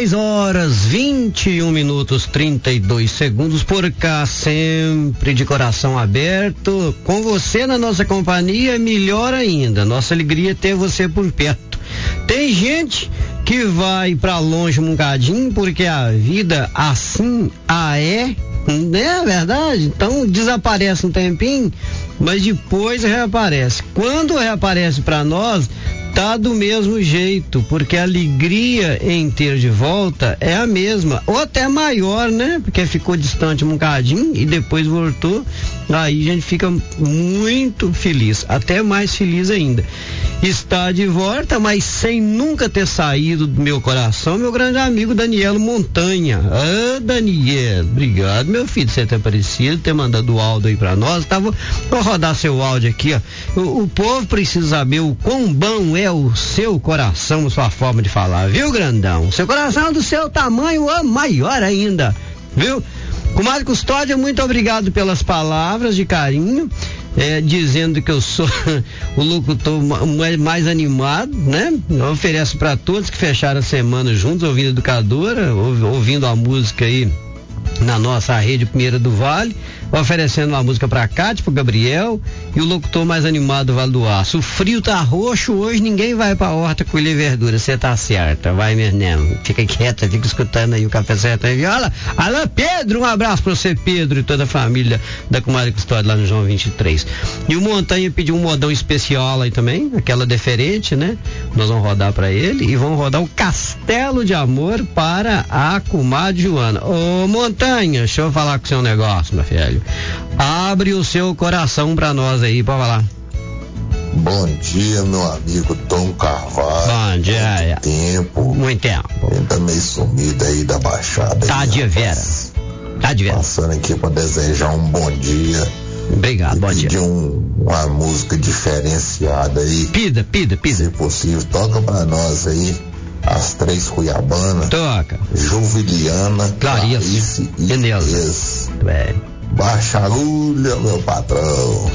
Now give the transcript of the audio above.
6h21:32 por cá, sempre de coração aberto, com você na nossa companhia, melhor ainda, nossa alegria é ter você por perto. Tem gente que vai pra longe um bocadinho porque a vida assim é, não é verdade? Então desaparece um tempinho, mas depois reaparece. Quando reaparece pra nós, tá do mesmo jeito, porque a alegria em ter de volta é a mesma, ou até maior, né? Porque ficou distante um bocadinho e depois voltou, aí a gente fica muito feliz, até mais feliz ainda. Está de volta, mas sem nunca ter saído do meu coração, meu grande amigo Daniel Montanha. Ah, Daniel, obrigado, meu filho, você ter aparecido, ter mandado o áudio aí pra nós. Vou rodar seu áudio aqui, ó. O povo precisa saber o quão bom é o seu coração, sua forma de falar, viu, grandão? Seu coração é do seu tamanho ou maior ainda, viu? Comadre Custódia, muito obrigado pelas palavras de carinho, dizendo que eu sou o locutor mais animado, né? Eu ofereço para todos que fecharam a semana juntos, ouvindo a Educadora, ouvindo a música aí na nossa rede Primeira do Vale, oferecendo uma música pra Cátia, pro Gabriel, e o locutor mais animado do Vale do Aço. O frio tá roxo hoje, ninguém vai pra horta colher verdura, você tá certa, vai mesmo, fica quieta, fica escutando aí o Café Certo aí, Viola. Alô, Pedro, um abraço pra você, Pedro, e toda a família da Comadre Custódia lá no João 23. E o Montanha pediu um modão especial aí também, aquela deferente, né? Nós vamos rodar pra ele e vamos rodar o Castelo de Amor para a Comadre Joana. Ô, Montanha, deixa eu falar com o seu negócio, meu filho. Abre o seu coração pra nós aí, pode falar. Bom dia, meu amigo Tom Carvalho. Bom dia. Muito tempo. Ainda meio sumido aí da Baixada. Tá de vera. Passando aqui pra desejar um bom dia. Obrigado, bom dia. Pedir uma música diferenciada aí. Pida. Se possível, toca pra nós aí. As Três Cuiabanas. Toca. Juviliana, Clarice e Inês. Baixa a agulha, meu patrão.